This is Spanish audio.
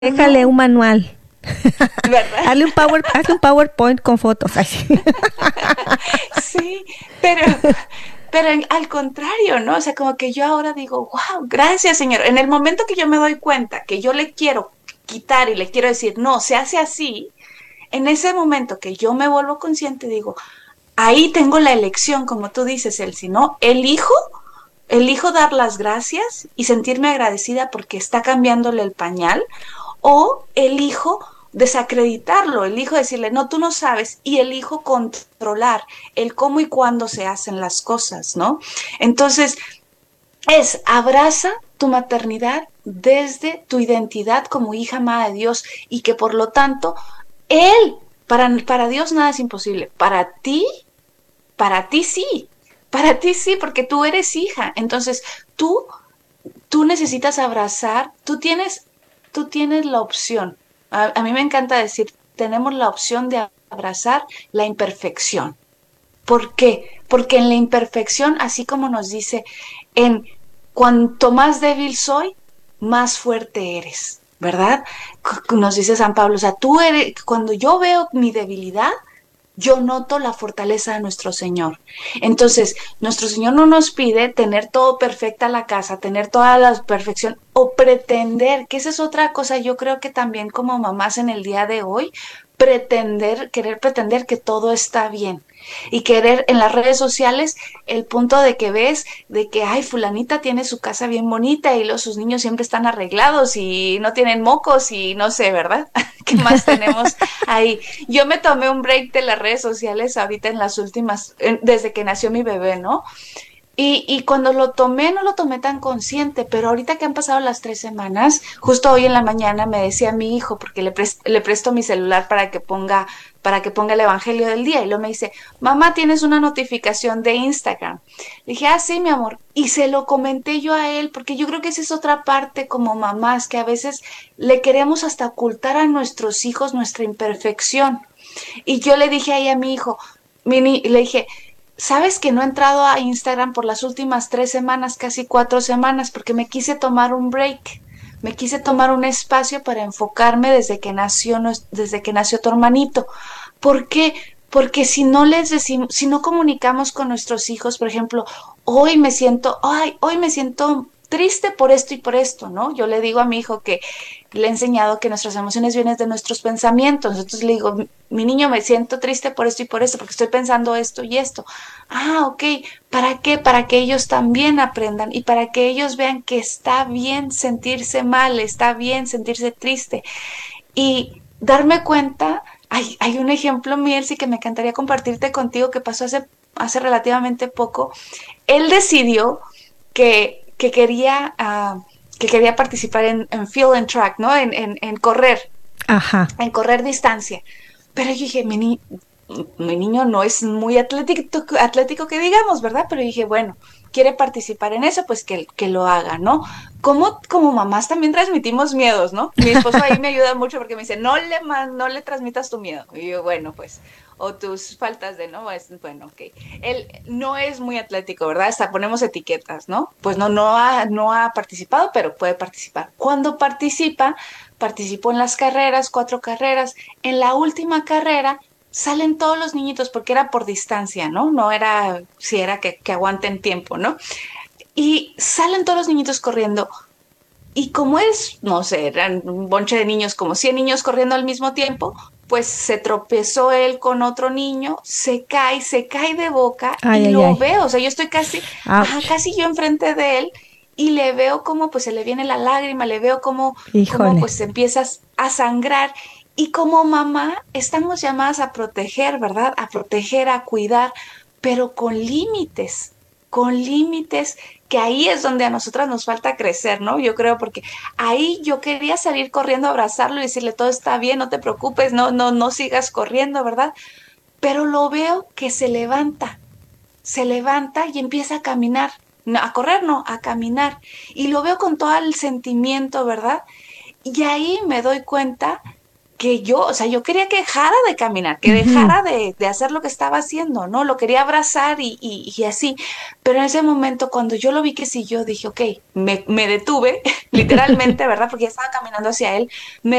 Déjale un manual. ¿Verdad? Hazle un PowerPoint con fotos. Así. Sí, pero, al contrario, ¿no? O sea, como que yo ahora digo, wow, gracias, Señor. En el momento que yo me doy cuenta que yo le quiero quitar y le quiero decir, no, se hace así, en ese momento que yo me vuelvo consciente, digo, ahí tengo la elección, como tú dices, Elsie, ¿no? Elijo dar las gracias y sentirme agradecida porque está cambiándole el pañal, o elijo desacreditarlo, elijo decirle, no, tú no sabes, y elijo controlar el cómo y cuándo se hacen las cosas, ¿no? Entonces, abraza tu maternidad desde tu identidad como hija amada de Dios y que por lo tanto, Él, para Dios nada es imposible, para ti sí, para ti sí, porque tú eres hija, entonces tú tú necesitas abrazar, tú tienes la opción. A mí me encanta decir, tenemos la opción de abrazar la imperfección. ¿Por qué? Porque en la imperfección, así como nos dice, en cuanto más débil soy, más fuerte eres, ¿verdad? Nos dice San Pablo, o sea, tú eres, cuando yo veo mi debilidad, yo noto la fortaleza de nuestro Señor. Entonces, nuestro Señor no nos pide tener todo perfecta la casa, tener toda la perfección o pretender, que esa es otra cosa, yo creo que también como mamás en el día de hoy, querer pretender que todo está bien y querer en las redes sociales el punto de que ves de que, ay, fulanita tiene su casa bien bonita y sus niños siempre están arreglados y no tienen mocos y no sé, ¿verdad? ¿Qué más tenemos ahí? Yo me tomé un break de las redes sociales ahorita en las últimas, desde que nació mi bebé, ¿no? Y cuando lo tomé, no lo tomé tan consciente, pero ahorita que han pasado las 3 semanas, justo hoy en la mañana me decía mi hijo, porque le presto mi celular para que ponga el evangelio del día, y luego me dice, mamá, tienes una notificación de Instagram. Le dije, ah, sí, mi amor. Y se lo comenté yo a él, porque yo creo que esa es otra parte como mamás, que a veces le queremos hasta ocultar a nuestros hijos nuestra imperfección. Y yo le dije ahí a mi hijo, le dije, sabes que no he entrado a Instagram por las últimas 3 semanas, casi 4 semanas, porque me quise tomar un break, me quise tomar un espacio para enfocarme desde que nació tu hermanito. ¿Por qué? Porque si no les decimos, si no comunicamos con nuestros hijos, por ejemplo, hoy me siento triste por esto y por esto, ¿no? Yo le digo a mi hijo que le he enseñado que nuestras emociones vienen de nuestros pensamientos. Entonces le digo, mi niño, me siento triste por esto y por esto, porque estoy pensando esto y esto. Ah, ok. ¿Para qué? Para que ellos también aprendan y para que ellos vean que está bien sentirse mal, está bien sentirse triste. Y darme cuenta, hay un ejemplo, Mielsi, que me encantaría compartirte contigo que pasó hace relativamente poco. Él decidió que quería participar en field and track, ¿no? Ajá. En correr distancia. Pero yo dije, mi niño no es muy atlético que digamos, ¿verdad? Pero dije, bueno, quiere participar en eso, pues que lo haga, ¿no? Como mamás también transmitimos miedos, ¿no? Mi esposo ahí me ayuda mucho porque me dice, no le transmitas tu miedo. Y yo, bueno, pues, o tus faltas de, ¿no? Bueno, ok. Él no es muy atlético, ¿verdad? Hasta ponemos etiquetas, ¿no? Pues no ha participado, pero puede participar. Cuando participó en las carreras, 4 carreras. En la última carrera salen todos los niñitos porque era por distancia, ¿no? No era si era que aguanten tiempo, ¿no? Y salen todos los niñitos corriendo. Y como es, no sé, eran un bonche de niños, como 100 niños corriendo al mismo tiempo, pues se tropezó él con otro niño, se cae de boca Ay, y ay, lo ay. veo, o sea, yo estoy Ouch. casi yo enfrente de él y le veo como pues se le viene la lágrima, le veo como Híjole. pues se empieza a sangrar y como mamá estamos llamadas a proteger, ¿verdad? A proteger, a cuidar, pero con límites que ahí es donde a nosotras nos falta crecer, ¿no? Yo creo porque ahí yo quería salir corriendo a abrazarlo y decirle todo está bien, no te preocupes, no sigas corriendo, ¿verdad? Pero lo veo que se levanta y empieza a caminar, no, a correr no, a caminar y lo veo con todo el sentimiento, ¿verdad? Y ahí me doy cuenta que yo, o sea, yo quería que dejara de caminar, que Ujú. dejara de hacer lo que estaba haciendo, ¿no? Lo quería abrazar y así. Pero en ese momento, cuando yo lo vi que sí, yo dije, ok, me detuve, literalmente, ¿verdad? Porque ya estaba caminando hacia él, me